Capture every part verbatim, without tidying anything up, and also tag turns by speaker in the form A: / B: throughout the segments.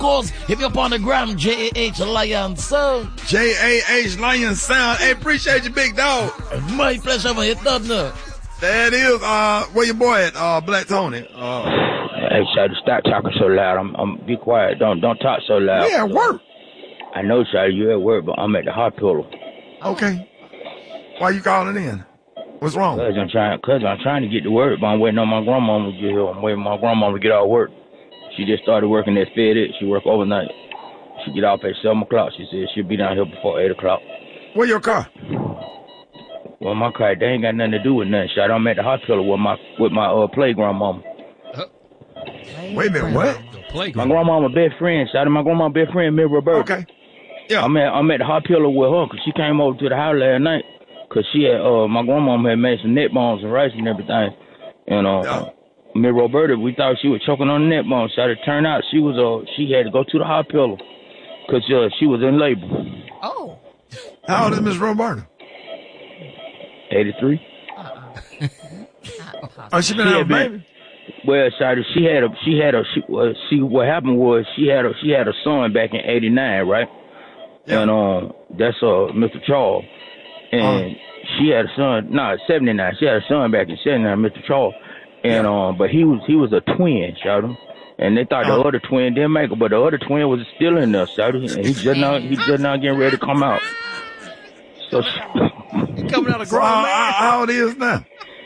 A: course, if you're on the gram, J A H Lion Sound.
B: J A H Lion Sound. Hey, appreciate you, big dog.
A: My pleasure, man. You don't know.
B: There it is. Uh, where your boy at? Uh, Black Tony. Uh,
C: hey, Shawty, stop talking so loud. I'm, I'm, be quiet. Don't, don't talk so loud.
B: Yeah, work.
C: I know, Shawty, you at work, but I'm at the hospital.
B: Okay. Why you calling in? What's wrong?
C: Cause I'm trying, cause I'm trying to get to work, but I'm waiting on my grandmama to get here. I'm waiting on my grandmama to get out of work. She just started working at FedEx. She work overnight. She get off at seven o'clock. She said she'll be down here before eight o'clock.
B: Where your car?
C: Well, my car, they ain't got nothing to do with nothing, Shawty. I'm at the hospital with my with my uh, playground mama.
B: Uh, Wait a minute, what?
C: My grandmama best friend, Shawty. My grandma best friend, Miss Roberta.
B: Okay. Yeah.
C: I'm at I'm at the hospital with her because she came over to the house last night. Cause she had, uh, my grandmama had made some neck bones and rice and everything. And, uh, yeah. Miss Roberta, we thought she was choking on the neck bones. So it turned out she was, uh, she had to go to the hospital. Cause, uh, she was in labor.
A: Oh.
B: How old is Miss Roberta?
C: eighty-three.
A: Uh-uh.
B: Oh, she been out, baby?
C: Well, Shawty, she had a, she had a, she, uh, she, what happened was she had a, she had a son back in eighty-nine, right? Yeah. And, um, that's, uh, Mister Charles. And uh, she had a son, no, seventy-nine. She had a son back in seventy-nine, Mister Charles. And, yeah. um, but he was, he was a twin, shouted. And they thought uh, the other twin didn't make it, but the other twin was still in there, shouted. And he just now, he just now getting ready to come out. So, she,
A: he coming out of grown
B: uh,
A: man.
B: How old is now?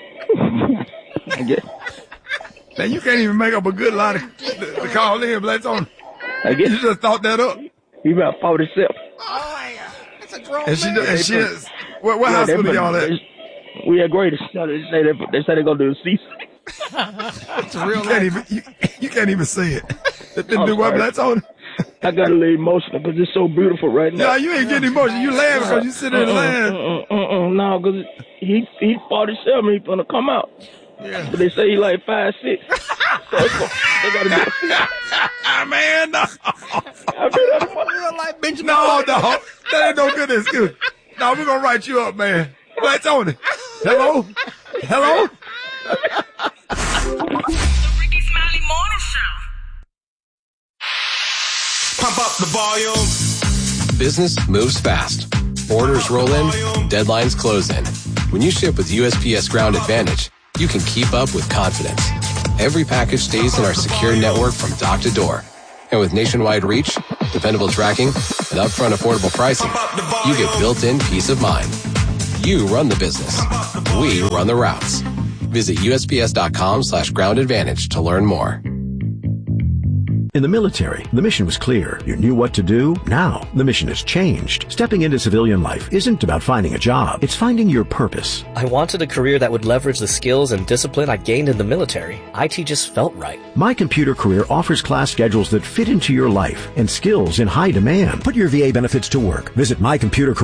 C: I guess.
B: Man, you can't even make up a good line to, to call in, Black Tony.
C: I guess.
B: You just thought that up.
C: He about forty-seven.
A: Oh, my God. That's a grown
B: and she,
A: man.
B: and she is, what, what yeah, hospital y'all at?
C: We at Greatest. They say they, they say they go to the C.
A: It's a real
B: you can't even you, you can't even say it. That didn't do what Black Tony.
C: I got a little emotional because it's so beautiful right now.
B: No, you ain't getting emotional. You laughing because you sitting there laughing.
C: Uh, uh, uh, no, because he he forty-seven. He's gonna come out.
B: Yeah.
C: But they say he like five six. So they gotta do it.
B: Man, no.
C: I feel that's
A: real life Benjamin.
B: No, no, that ain't no good excuse. No, we're gonna write you up, man. Black Tony. Hello? Hello?
D: The Ricky Smiley Morning Show.
E: Pump up the volume.
F: Business moves fast. Orders roll in, deadlines close in. When you ship with U S P S Ground Advantage, you can keep up with confidence. Every package stays in our secure network from dock to door. And with nationwide reach, dependable tracking, and upfront affordable pricing, you get built-in peace of mind. You run the business. We run the routes. Visit U S P S dot com slash ground advantage to learn more.
G: In the military, the mission was clear. You knew what to do. Now, the mission has changed. Stepping into civilian life isn't about finding a job. It's finding your purpose.
H: I wanted a career that would leverage the skills and discipline I gained in the military. I T just felt right.
G: My Computer Career offers class schedules that fit into your life and skills in high demand. Put your V A benefits to work. Visit My Computer Career.